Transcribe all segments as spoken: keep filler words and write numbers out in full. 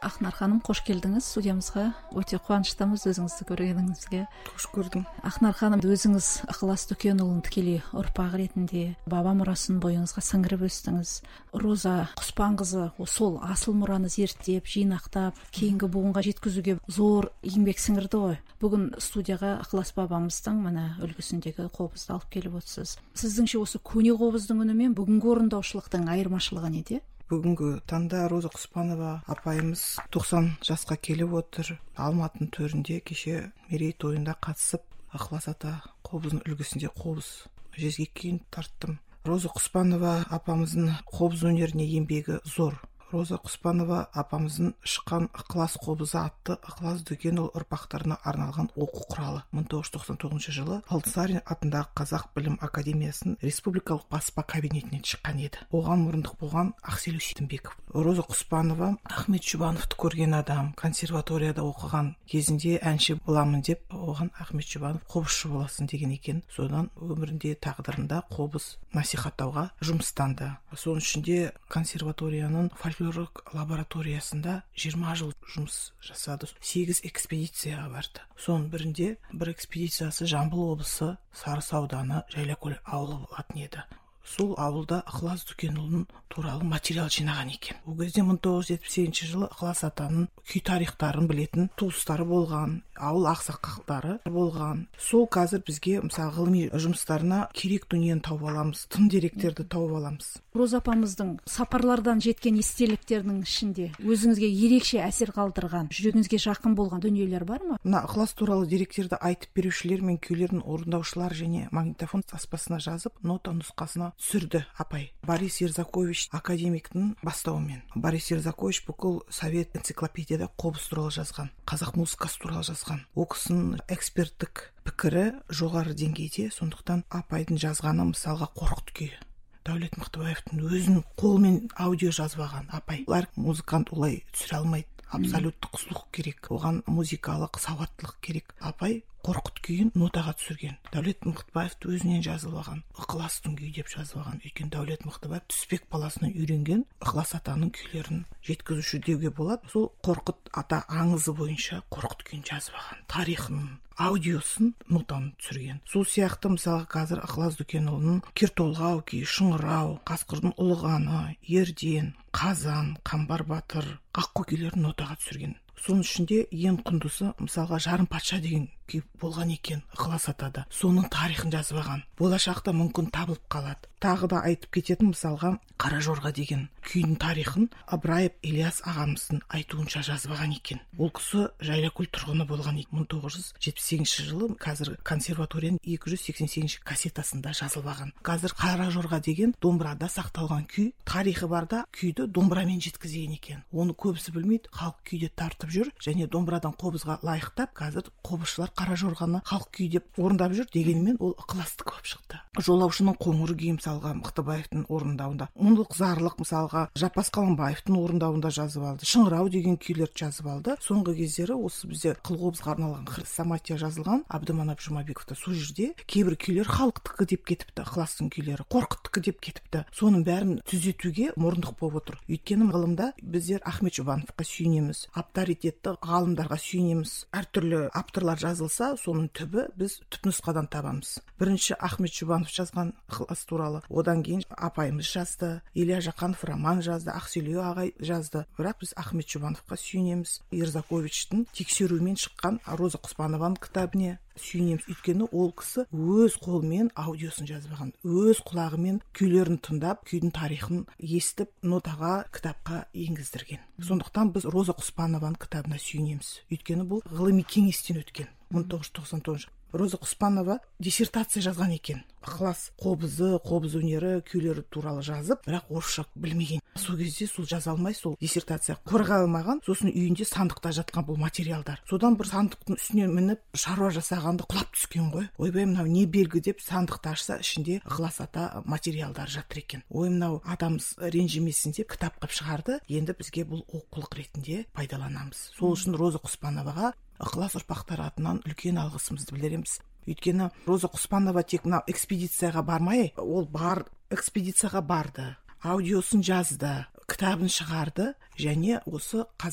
Ақнар ханым, қош келдіңіз студиямызға. Өте қуаныштымыз өзіңізді көргеніңізге. Қош көрдім. Ақнар ханым, өзіңіз Ықылас Дүкенұлын тікелей ұрпақ ретінде баба мұрасын бойыңызға сіңіріп өстіңіз. Роза Құспанқызы сол асыл мұраны зерттеп, жинақтап, кейінгі буынға жеткізуге зор еңбек сіңірді ғой. Бүгін студияға Ықылас бабамыздың мына үлгісіндегі қобызды алып келіп отырсыз. Сіздіңше осы көне қобыздың үні мен бүгінгі орындаушылықтың айырмашылығы неде? Бүгінгі таңда Роза Құспанова апайымыз тоқсан жасқа келіп отыр. Алматының төрінде кеше мерейтойында қатысып, Ықылас ата қобыздың үлгісінде қобыз жезге кейін тарттым. Роза Құспанова апамыздың қобыз өнеріне еңбегі зор. Роза Құспанова апамыздың шыққан Ықылас қобызы атты Ықылас Дүкенұлы ұрпақтарына арналған оқу құралы. мың тоғыз жүз тоқсан тоғызыншы жылы Алтынсарин атындағы Қазақ білім академиясының республикалық баспа кабинетінен шыққан еді. Оған мұрындық болған Ақселеу Сейтімбеков. Роза Құспанова Ахмет Жұбановты көрген адам, консерваторияда оқыған кезінде әнші боламын деп, оған Ахмет Жұбанов қобызшы боласың деген екен. Содан өмірінде тағдырында қобыз насихаттауға жұмыстанды. Соның ішінде консерваторияның фольклорлық лабораториясында жиырма жыл жұмыс жасады. сегіз экспедицияға барды. Соның бірінде бір экспедициясы Жамбыл облысы Сарысы ауданы Жайлакөл ауылы болатын еді. Сол ауылда Ықылас Дүкенұлының туралы материал жинаған екен. Ол кезде мың тоғыз жүз жетпіс сегізінші жылы Ықылас атаның күй тарихтарын білетін туыстары болған, ауыл ақсақалдары болған. Сол қазір бізге мысалы ғылыми жұмыстарына керек дүниені тауып аламыз, тың деректерді тауып аламыз. Роза апамыздың сапарлардан жеткен естеліктерінің ішінде өзіңізге ерекше әсер қалдырған, жүрегіңізге жақын болған дүниелер бар ма? Мына Ықылас туралы деректерді айтып берушілер мен күйлердің орындаушылар және магнитофон таспасына жазып, нота нұсқасына түсірді апай. Борис Ерзакович академиктің бастауымен. Борис Ерзакович бүкіл совет энциклопедияда қобыз туралы жазған, қазақ музыкасы туралы жазған. Ол кісінің эксперттік пікірі жоғары деңгейде, сондықтан апайдың жазғаны мысалға Қорқыт күйі. Дәулет Мықтыбаевтың өзінің қолмен аудио жазбаған апай. Олар музыкант олай түсіре алмайды. Абсолюттық слух керек. Оған музыкалық сауаттылық керек. Апай Қорқыт күйін нотаға түсірген. Дәулет Мықтыбаевты өзінен жазып алған. Ықыластың күйі деп жазып алған. Өйткені Дәулет Мықтыбаев Түсіпбек баласынан үйренген Ықылас атаның күйлерін жеткізуші деуге болады. Сол Қорқыт ата аңызы бойынша Қорқыт күйін жазып алған. Тарихын, аудиосын нотаны түсірген. Сол сияқты мысалы қазір Ықылас Дүкенұлының Кертолғау күйі, Шыңырау, Қасқырдың ұлығаны, Ерден, Қазан, Қамбар батыр, Аққу күйлерін нотаға түсірген. Соның ішінде ең құндысы мысалға Жарым патша деген күй болған екен Ықылас атада. Соның тарихын жазып алған. Болашақта мүмкін табылып қалады. Тағы да айтып кететін мысалға Қара жорға деген күйдің тарихын Ыбыраев Ильяс ағамыздың айтуынша жазып алған екен. Ол кісі Жайлакөл тұрғыны болған екен. мың тоғыз жүз жетпіс сегізінші жылы қазір консерваторияның екі жүз сексен сегізінші кассетасында жазылып алған. Қазір Қара жорға деген домбырада сақталған күй, тарихы барда күйді домбырамен жеткізген екен. Оны көбісі білмейді, халық күйде тартып жүр және домбырадан қобызға лайықтап, қазір қобызшылар Қара жорғаны халық күй деп орындап жүр, дегенмен ол ықыластық болып шықты. Жолаушының қоңыр күйі мысалға Мықтыбаевтың орындауында, мұңлық зарлық мысалға Жаппас Қаламбаевтың орындауында жазып алды. Шыңырау деген күйлерді жазып алды. Соңғы кездері осы бізде қылқобызға арналған хрестоматия жазылған Абдыманап Жұмабековта сол жерде кейбір күйлер халықтікі деп кетіпті, Ықыластың күйлері Қорқыттікі деп кетіпті. Соның бәрін түзетуге мұрындық болып отыр. Өйткені ғылымда біздер Ахмет Жұбановқа сүйенеміз, авторитетті ғалымдарға сүйенеміз. Әртүрлі авторлар жазылса, соның түбі біз түпнұсқадан табамыз. Бірінші Ахмет Жұбанов жазған Ықылас туралы, одан кейін апайымыз жазды, Илья Жақанов роман жазды, Ақселеу ағай жазды. Бірақ біз Ахмет Жұбановқа сүйенеміз. Ерзаковичтің тексеруімен шыққан Роза Құспанованың кітабіне сүйенеміз. Өйткені ол кісі өз қолымен аудиосын жазып алған, өз құлағымен күйлерін тыңдап, күйдің тарихын естіп, нотаға, кітапқа енгіздірген. Сондықтан біз Роза Құспанованың кітабына сүйенеміз. Өйткені бұл ғылыми кеңестен өткен. мың тоғыз жүз тоқсан тоғызыншы Роза Құспанова диссертация жазған екен. Ықылас қобызы, қобыз өнері, күйлері туралы жазып, бірақ орысша білмеген. Сол кезде сол жаза алмай, сол диссертация қорғай алмаған, сосын үйінде сандықта жатқан бұл материалдар. Содан бір сандықтың үстіне мініп, шаруа жасағанды құлап түскен ғой. Ойбай, мынау не белгі деп сандықты ашса, ішінде Ықылас ата материалдар жатыр екен. Ой, мынау адамыз ренжімесін деп кітап қылып шығарды. Енді бізге бұл оқулық ретінде пайдаланамыз. Сол үшін Роза Құспановаға Ықылас ұрпақтары атынан үлкен алғысымызды білдіреміз. Өйткені Роза Құспанова тек мына экспедицияға бармай, ол бар экспедицияға барды, аудиосын жазды, кітабын шығарды, және осы қазақ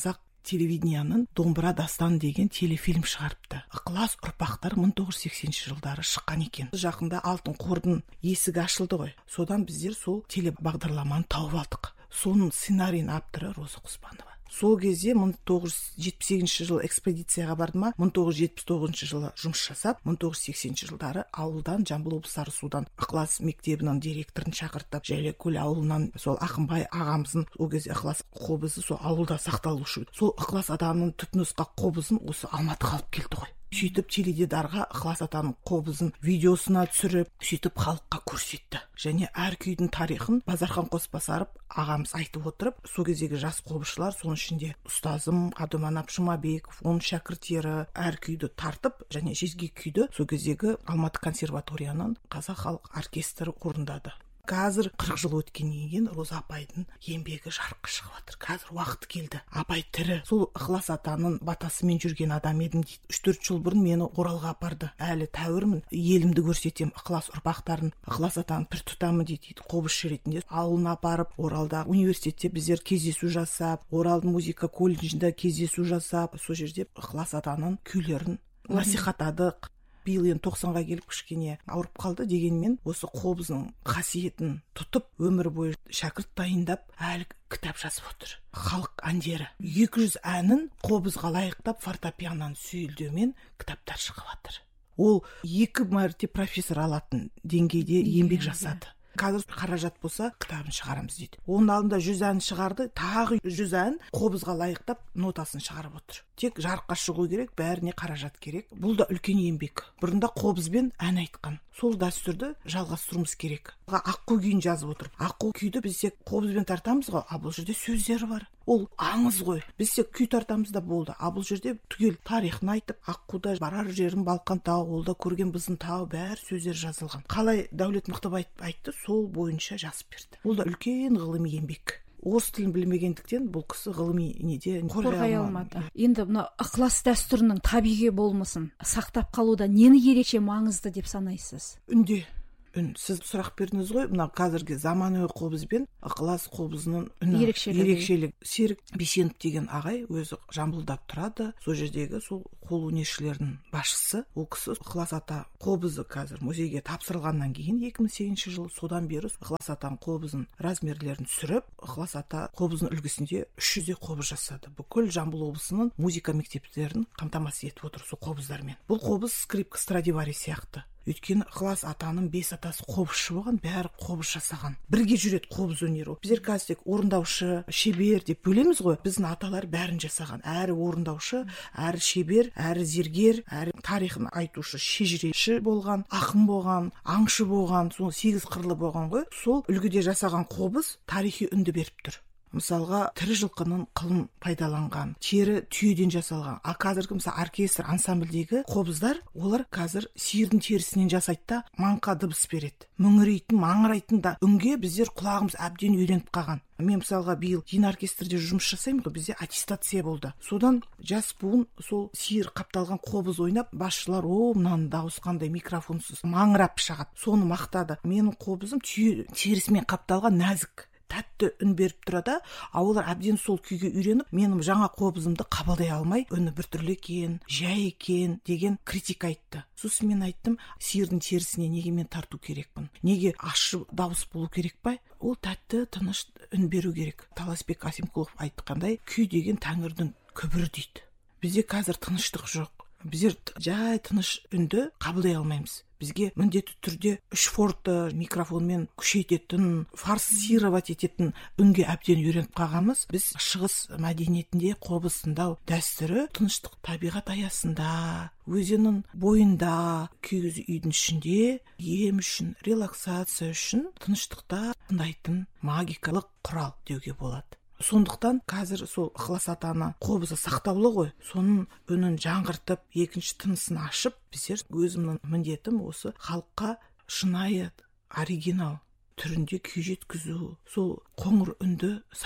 телевидениянын Домбыра дастаны деген телефильм шығарыпты. Ықылас ұрпақтар мың тоғыз жүз сексенінші жылдары шыққан екен. Жақында Алтын қордың есігі ашылды ғой. Содан біздер сол телебағдарламаны тауып алдық. Соның сценарийін авторы Роза Құспанова. Сол кезде мың тоғыз жүз жетпіс сегізінші жылы экспедицияға барды ма, мың тоғыз жүз жетпіс тоғызыншы жылы жұмыс жасап, мың тоғыз жүз сексенінші жылдары ауылдан, Жамбыл облысы Сарысудан Ықылас мектебінің директорын шақыртып, Жәйлекөл ауылынан сол Ақынбай ағамыздың ол кезде ықылас қобызы сол ауылда сақталушы. Сол ықылас адамның түпнұсқа қобызын осы Алматыға алып келді ғой. Сөйтіп теледидарға ықылас атаның қобызын видеосына түсіріп, сөйтіп халыққа көрсетті. Және әр күйдің тарихын Базархан Қосбасаров ағамыз айтып отырып, сол кездегі жас қобызшылар, соның ішінде ұстазым Абдуманап Жұмабеков, оның шәкірттері әр күйді тартып, және жезге күйді сол кездегі Алматы консерваторияның қазақ халық оркестрі орындады. Қазір қырық жыл өткеннен кейін Роза апайдың еңбегі жарыққа шығып жатыр. Қазір уақыт келді. Апай тірі. Сол ықылас атаның батасымен жүрген адам едім дейді. үш төрт жыл бұрын мені Оралға апарды. Әлі тәуірмін. Елімді көрсетем, ықылас ұрпақтарын, ықылас атаның пір тұтамы дейді. Қобызшы ретінде ауылына апарып, Оралда университетте біздер кездесу жасап, Оралдың музыка колледжінде кездесу жасап, сол жерде ықылас атаның күйлерін насихаттадық. Биыл енді тоқсанға келіп кішкене ауырып қалды, дегенмен осы қобыздың қасиетін тұтып, өмір бойы шәкірт дайындап, әлі кітап жазып отыр. Халық әндері екі жүз әнін қобызға лайықтап, фортепианодан сүйілдеумен кітаптар шығып жатыр. Ол екі мәрте профессор алатын деңгейде еңбек жасады. Қазір қаражат болса, кітабын шығарамыз дейді. Оның алдында жүз ән шығарды, тағы жүз ән қобызға лайықтап, нотасын шығарып отыр. Тек жарыққа шығу керек, бәріне қаражат керек. Бұл да үлкен еңбек. Бұрында қобызбен ән айтқан. Сол дәстүрді жалғастыруымыз керек. Аққу күйін жазып отыр. Аққу күйді біз тек қобызбен тартамыз ғой, а бұл жерде сөздері бар. Ол аңыз ғой. Біз тек күй тартамыз да болды. А бұл жерде түгел тарихын айтып, Аққуда барар жерім Балқан тауы, ол да көрген біздің тауы, бәрі сөздер жазылған. Қалай Дәулет Мықтыбаев айтты, сол бойынша жазып берді. Бұл да үлкен ғылыми еңбек. Орыс тілін білмегендіктен бұл кісі ғылыми неде қорғай алмады. Енді мына ықылас дәстүрінің табиғи болмысын сақтап қалуда нені ерекше маңызды деп санайсыз? Үнде. Үн. Сіз сұрақ бердіңіз ғой, мына қазіргі заманауи қобыз бен ықылас қобызының үні ерекшелік. Серік Бейсенов деген ағай өзі Жамбылда тұрады. Сол жердегі сол қолөнершілердің басшысы. Ол кісі ықылас ата қобызы қазір музейге тапсырылғаннан кейін екі мың сегізінші жыл содан бері ықылас атаның қобызын размерлерін түсіріп, ықылас ата қобызының үлгісінде үш жүздей қобыз жасады. Бүкіл Жамбыл облысының музыка мектептерін қамтамасыз етіп отыр сол қобыздармен. Бұл қобыз скрипка Страдивари сияқты. Өйткені ықылас атаның бес атасы қобызшы болған, бәрі қобыз жасаған. Бірге жүреді қобыз өнері. Біздер қазір тек орындаушы, шебер деп бөлеміз ғой. Біздің аталар бәрін жасаған. Әрі орындаушы, әрі шебер, әрі зергер, әрі тарихын айтушы, шежіреші болған, ақын болған, аңшы болған, сол сегіз қырлы болған ғой. Сол үлгіде жасаған қобыз тарихи үнді беріп тұр. Мысалға, тірі жылқының қылын пайдаланған, тері түйеден жасалған. А қазіргі мысалы оркестр, ансамбльдегі қобыздар, олар қазір сиырдың терісінен жасайды да, маңқа дыбыс береді. Мүңірейтін, маңырайтын да үнге біздер құлағымыз әбден үйреніп қалған. Мен мысалға биыл жин оркестрде жұмыс жасаймын, бізде аттестация болды. Содан жас буын сол сиыр қапталған қобыз ойнап, басшылар, о, мынаның дауысы қандай микрофонсыз маңырап шығады. Соны мақтады. Менің қобызым түйе терісімен қапталған, нәзік, тәтті үн беріп тұрады, а олар әбден сол күйге үйреніп, менің жаңа қобызымды қабылдай алмай, үні біртүрлі екен, жай екен деген критика айтты. Сосын мен айттым, сиырдың терісіне неге мен тарту керекпін? Неге ащы дауыс болу керек па? Ол тәтті, тыныш үн беру керек. Таласбек Асимқұлов айтқандай, күй деген тәңірдің күбірі дейді. Бізде қазір тыныштық жоқ. Біздер жай тыныш үнді қабылдай алмаймыз. Бізге міндетті түрде үш форты микрофонмен күшейтетін, форсировать ететін үнге әбден үйреніп қалғанбыз. Біз шығыс мәдениетінде қобыз тыңдау дәстүрі тыныштық табиғат аясында, өзеннің бойында, киіз үйдің ішінде, ем үшін, релаксация үшін тыныштықта тыңдайтын магикалық құрал деуге болады. Сондықтан қазір сол ықылас атаны қобызы сақтаулы ғой. Соның үнін жаңғыртып, екінші тынысын ашып, біздер өзімнің міндетім осы халыққа шынайы, оригинал түрінде күй жеткізу, сол қоңыр үнді сақтау.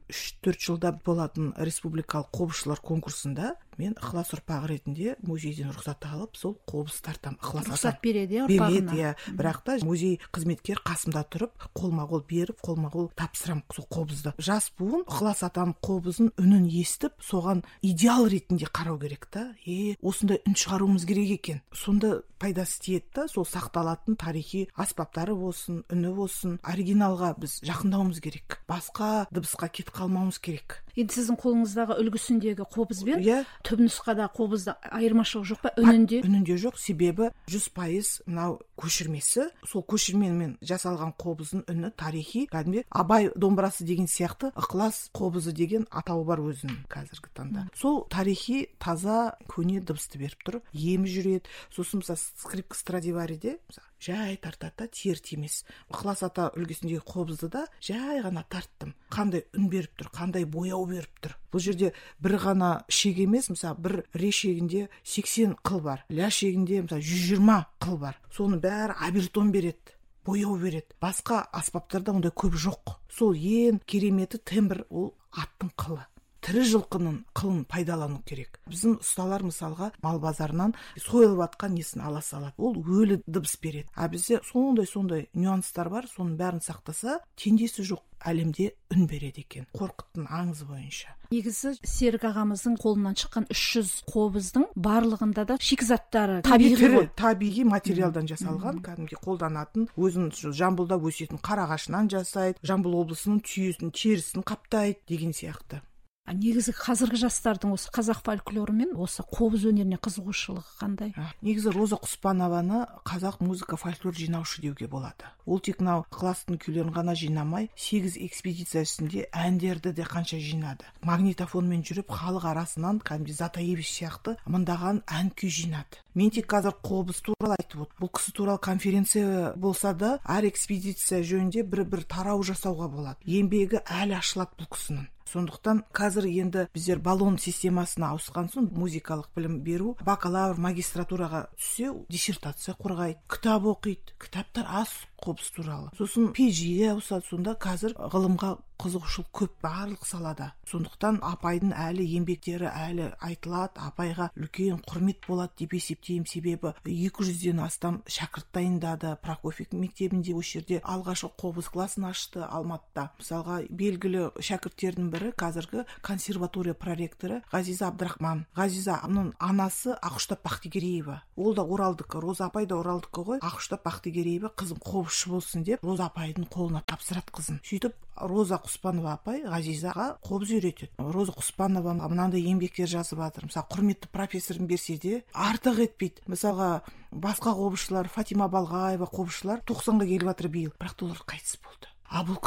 үш төрт жылда болатын республикалық қобызшылар конкурсында мен ықылас ұрпағы ретінде музейден рұқсат алып сол қобыз тартам. Ықылас рұқсат береді иә береді, ұрпағына. иә. Бірақ та музей қызметкер қасымда тұрып, қолма-қол беріп, қолма-қол тапсырам сол қобызды. Жас буын ықылас атаның қобызын үнін естіп, соған идеал ретінде қарау керек та. Е, осындай үн шығаруымыз керек екен. Сонда пайдасы тиеді да, сол сақталатын тарихи аспаптары болсын, үні болсын, оригиналға біз жақындауымыз керек. Басқа дыбысқа кетіп қалмауымыз керек. Енді сіздің қолыңыздағы үлгісіндегі қобыз бен Иә, түпнұсқада қобызда айырмашылық жоқ па? Үнінде? үнінде жоқ, себебі жүз пайыз мынау көшірмесі, сол көшірменімен жасалған қобыздың үні тарихи, кәдімгі Абай домбырасы деген сияқты ықылас қобызы деген атауы бар өзінің қазіргі таңда. Сол тарихи таза көне дыбысты беріп тұр, емі жүреді. Сосын мысалы скрипка Страдивариде жай тартады, тер тимес. Ықылас ата үлгісіндегі қобызды да жай ғана тарттым. Қандай үн беріп тұр, қандай бояу беріп тұр. Бұл жерде бір ғана шек емес, мысалы бір ре шегінде сексен қыл бар, ля шегінде мысалы жүз жиырма қыл бар. Соның бәрі обертон береді, бояу береді. Басқа аспаптарда ондай көп жоқ. Сол ең кереметі тембр, ол аттың қылы. Тірі жылқының қылын пайдалану керек. Біздің ұсталар мысалға мал базарынан сойылып атқан несін ала салады. Ол өлі дыбыс береді. А бізде сондай-сондай нюанстар бар, соның бәрін сақтаса, теңдесі жоқ әлемде үн береді екен. Қорқыттың аңызы бойынша. Негізі Серік ағамыздың қолынан шыққан үш жүз қобыздың барлығында да шикізаттары табиғи ғой. Табиғи материалдан жасалған, кәдімгі қолданатын, өзін Жамбылда өсетін қарағашынан жасайды, Жамбыл облысының түйесін, терісін қаптайды деген сияқты. Негізі қазіргі жастардың осы қазақ фольклоры мен осы қобыз өнеріне қызығушылығы қандай? Негізі Роза Құспанованы қазақ музыка фольклор жинаушы деуге болады. Ол тек мынау ықыластың күйлерін ғана жинамай, сегіз экспедиция үстінде әндерді де қанша жинады. Магнитофонмен жүріп, халық арасынан кәдімгі Затаевич сияқты мыңдаған ән күй жинады. Мен тек қазір қобыз туралы айтып отыр. Бұл кісі туралы конференция болса да, әр экспедиция жөнінде бір-бір тарау жасауға болады. Еңбегі әлі ашылады бұл кісінің. Сондықтан қазір енді біздер баллон системасына ауысқан соң музыкалық білім беру, бакалавр, магистратураға түссе, диссертация қорғайды, кітап оқиды, кітаптар аз қобыз туралы. Сосын пи-эйч-диге ауысады, сонда қазір ғылымға қызығушылық көп барлық салада. Сондықтан апайдың әлі еңбектері әлі айтылады, апайға үлкен құрмет болады деп есептеймін, себебі екі жүзден астам шәкірт дайындады. Прокофьев мектебінде осы жерде алғашқы қобыз класын ашты Алматыда. Мысалға белгілі шәкірттердің бірі қазіргі консерватория проректоры Ғазиза Абдрахман. Ғазизаның анасы Ақұштап Бақтыгереева. Ол да Оралдікі, Роза апай да Оралдікі ғой. Ақұштап Бақтыгереева қызым қобызшы болсын деп Роза апайдың қолына тапсырады қызын. Сөйтіп Роза Құспанова апай Ғазизаға қобыз үйретеді. Роза Құспанова мынандай еңбектер жазып жатыр. Мысалы, құрметті профессорын берсе де артық етпейді. Мысалға, басқа қобызшылар, Фатима Балғаева қобызшылар тоқсанға келіп жатыр биыл, бірақ олар қайтыс болды. А бұл